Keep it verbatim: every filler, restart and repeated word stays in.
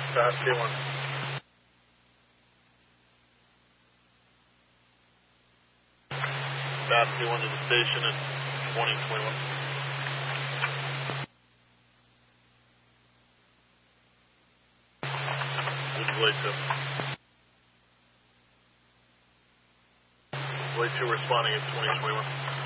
Capacity one. Capacity one to the station at twenty twenty-one. This is Blade two. Blade two responding at twenty twenty-one.